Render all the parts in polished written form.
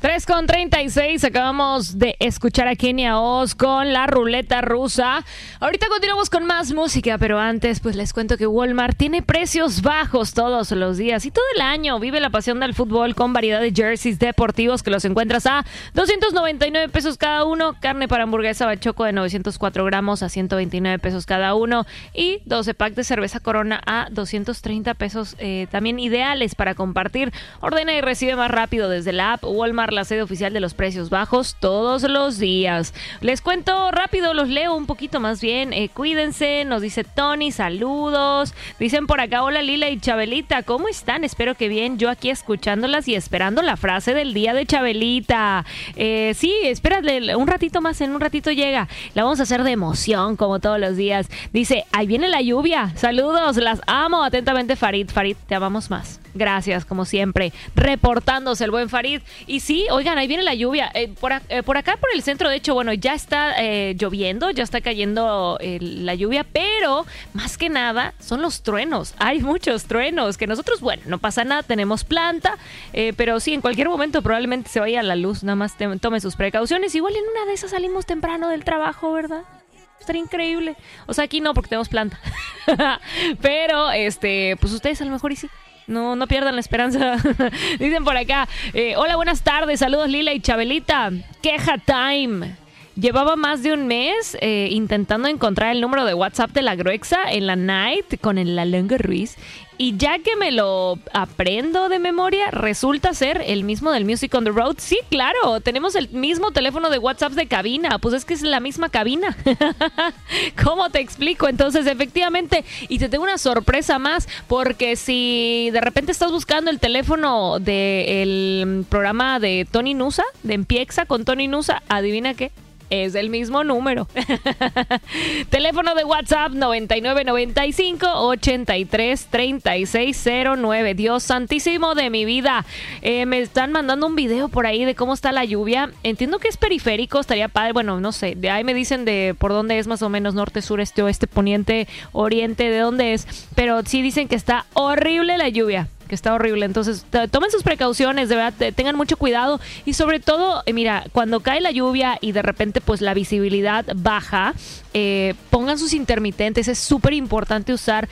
3:36, acabamos de escuchar a Kenia Oz con la ruleta rusa. Ahorita continuamos con más música, pero antes pues les cuento que Walmart tiene precios bajos todos los días y todo el año. Vive la pasión del fútbol con variedad de jerseys deportivos que los encuentras a 299 pesos cada uno. Carne para hamburguesa Bachoco de 904 gramos a 129 pesos cada uno. Y 12 pack de cerveza Corona a 230 pesos. También ideales para compartir. Ordena y recibe más rápido desde la app Walmart, la sede oficial de los precios bajos todos los días. Les cuento rápido, los leo un poquito más bien. Cuídense, nos dice Tony, saludos. Dicen por acá, hola Lila y Chabelita, ¿cómo están? Espero que bien, yo aquí escuchándolas y esperando la frase del día de Chabelita. Sí, espérate un ratito más, en un ratito llega. La vamos a hacer de emoción como todos los días. Dice, ahí viene la lluvia. Saludos, las amo. Atentamente Farid. Farid, te amamos más. Gracias, como siempre, reportándose el buen Farid. Y sí, oigan, ahí viene la lluvia. Por acá, por el centro, de hecho, bueno, ya está lloviendo, ya está cayendo la lluvia, pero más que nada son los truenos. Hay muchos truenos que nosotros, bueno, no pasa nada, tenemos planta, pero sí, en cualquier momento probablemente se vaya la luz. Nada más tome sus precauciones. Igual en una de esas salimos temprano del trabajo, ¿verdad? Estaría increíble. O sea, aquí no, porque tenemos planta. Pero, pues ustedes a lo mejor y sí. No pierdan la esperanza. Dicen por acá, hola, buenas tardes, saludos Lila y Chabelita. Queja time. Llevaba más de un mes intentando encontrar el número de WhatsApp de la Gruexa en la Night con la Longa Ruiz. Y ya que me lo aprendo de memoria, resulta ser el mismo del Music on the Road. Sí, claro, tenemos el mismo teléfono de WhatsApp de cabina. Pues es que es la misma cabina. ¿Cómo te explico? Entonces, efectivamente, y te tengo una sorpresa más, porque si de repente estás buscando el teléfono del programa de Tony Nusa, de Empiexa con Tony Nusa, adivina qué. Es el mismo número. Teléfono de WhatsApp 9995-833609. Dios santísimo de mi vida. Me están mandando un video por ahí de cómo está la lluvia. Entiendo que es periférico, estaría padre. Bueno, no sé. De ahí me dicen de por dónde es más o menos, norte, sur, este, oeste, poniente, oriente, de dónde es. Pero sí dicen que está horrible la lluvia. Que está horrible, entonces tomen sus precauciones, de verdad, tengan mucho cuidado y sobre todo, mira, cuando cae la lluvia y de repente pues la visibilidad baja, pongan sus intermitentes, es súper importante usar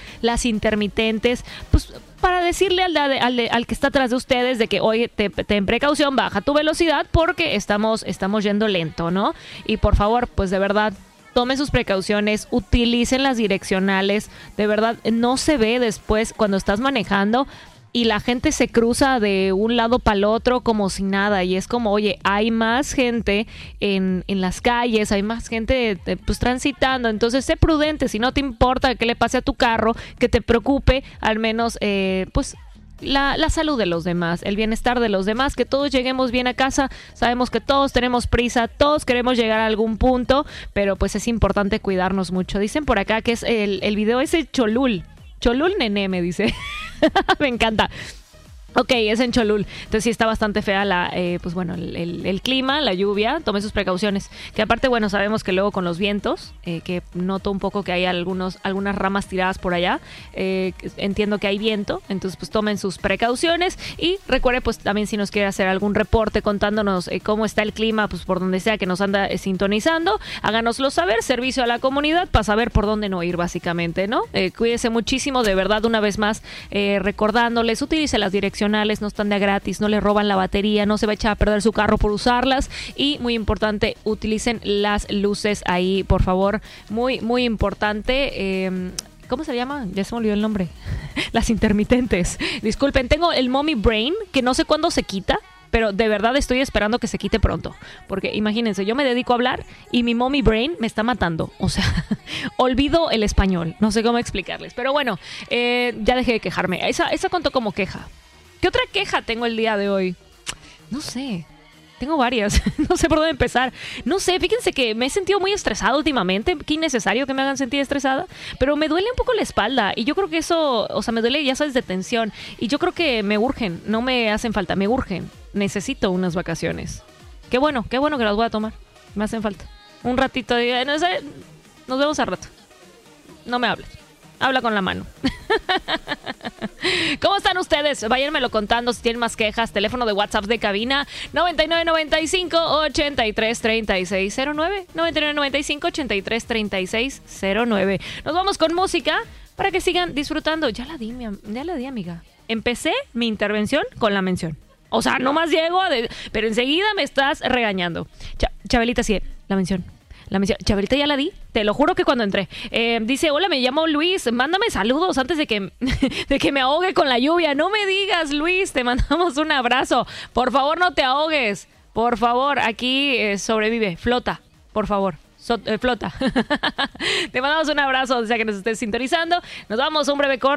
las intermitentes, pues para decirle al que está atrás de ustedes de que, oye, ten precaución, baja tu velocidad porque estamos yendo lento, ¿no? Y por favor, pues de verdad, tomen sus precauciones, utilicen las direccionales, de verdad, no se ve después cuando estás manejando y la gente se cruza de un lado para el otro como si nada y es como, oye, hay más gente en las calles, hay más gente pues transitando, entonces sé prudente, si no te importa qué le pase a tu carro, que te preocupe al menos pues la salud de los demás, el bienestar de los demás, que todos lleguemos bien a casa. Sabemos que todos tenemos prisa, todos queremos llegar a algún punto, pero pues es importante cuidarnos mucho. Dicen por acá que es el video ese Cholul Nené, me dice. Me encanta. Ok, es en Cholul, entonces sí está bastante fea pues bueno, el clima, la lluvia, tomen sus precauciones, que aparte, bueno, sabemos que luego con los vientos, que noto un poco que hay algunas ramas tiradas por allá, entiendo que hay viento, entonces pues tomen sus precauciones y recuerde pues también si nos quiere hacer algún reporte contándonos cómo está el clima, pues por donde sea que nos anda sintonizando, háganoslo saber, servicio a la comunidad para saber por dónde no ir básicamente, ¿no? Cuídese muchísimo, de verdad, una vez más, recordándoles, utilice las direcciones, no están de gratis, no le roban la batería, no se va a echar a perder su carro por usarlas y muy importante, utilicen las luces ahí, por favor, muy, muy importante. ¿Cómo se llama? Ya se me olvidó el nombre. Las intermitentes. Disculpen, tengo el mommy brain que no sé cuándo se quita, pero de verdad estoy esperando que se quite pronto. Porque imagínense, yo me dedico a hablar y mi mommy brain me está matando. O sea, olvido el español. No sé cómo explicarles. Pero bueno, ya dejé de quejarme. Esa contó como queja. ¿Qué otra queja tengo el día de hoy? No sé. Tengo varias. No sé por dónde empezar. No sé, fíjense que me he sentido muy estresada últimamente. Qué innecesario que me hagan sentir estresada. Pero me duele un poco la espalda. Y yo creo que eso, o sea, me duele, ya sabes, de tensión. Y yo creo que me urgen. No me hacen falta, me urgen. Necesito unas vacaciones. Qué bueno que las voy a tomar. Me hacen falta. Un ratito. No sé, nos vemos al rato. No me hables. Habla con la mano. ¿Cómo están ustedes? Váyanmelo contando si tienen más quejas. Teléfono de WhatsApp de cabina 9995-833609. 9995-833609. Nos vamos con música para que sigan disfrutando. Ya la di, amiga. Empecé mi intervención con la mención. O sea, no más llego, pero enseguida me estás regañando. Chabelita, sí, la mención. Chabelita ya la di, te lo juro que cuando entré. Dice, hola, me llamo Luis, mándame saludos antes de que, de que me ahogue con la lluvia. No me digas, Luis, te mandamos un abrazo. Por favor, no te ahogues. Por favor, aquí sobrevive, flota, por favor. Flota. Te mandamos un abrazo, o sea que nos estés sintonizando. Nos vamos a un breve corte.